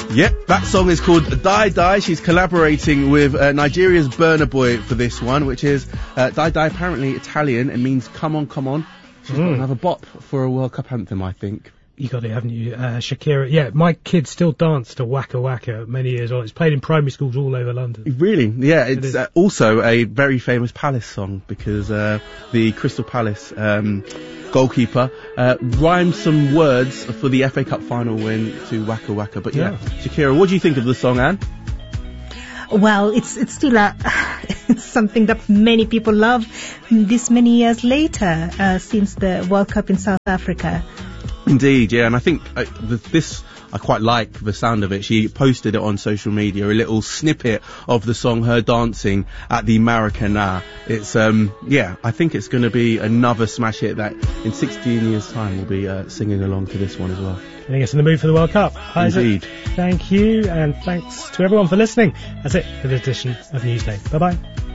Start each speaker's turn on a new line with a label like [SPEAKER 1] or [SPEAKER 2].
[SPEAKER 1] Yep, that song is called Die Die. She's collaborating with Nigeria's Burna Boy for this one, which is Die Die, apparently Italian. It means come on, come on. She's got another bop for a World Cup anthem, I think.
[SPEAKER 2] You got it, haven't you? Shakira. Yeah, my kids still dance to Waka Waka many years on. It's played in primary schools all over London.
[SPEAKER 1] Really? Yeah, it's also a very famous Palace song because the Crystal Palace goalkeeper rhymed some words for the FA Cup final win to Waka Waka. But yeah, Shakira, what do you think of the song, Anne?
[SPEAKER 3] Well, it's still it's something that many people love this many years later since the World Cup in South Africa.
[SPEAKER 1] Indeed, yeah, and I think I quite like the sound of it. She posted it on social media, a little snippet of the song, her dancing at the Maracana. It's, I think it's going to be another smash hit that in 16 years' time we'll be singing along to this one as well.
[SPEAKER 2] Getting us in the mood for the World Cup. Isaac,
[SPEAKER 1] indeed.
[SPEAKER 2] Thank you, and thanks to everyone for listening. That's it for this edition of Newsday. Bye-bye.